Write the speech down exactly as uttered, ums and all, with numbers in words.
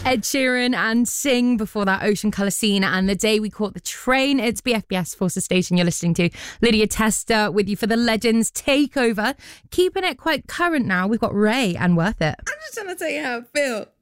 Ed Sheeran and Sing before that, Ocean Colour Scene and The Day We Caught the Train. It's B F B S Forces Station you're listening to. Lydia Tester with you for the Legends Takeover. Keeping it quite current now, we've got Ray and Worth It. I'm just trying to tell you how I feel.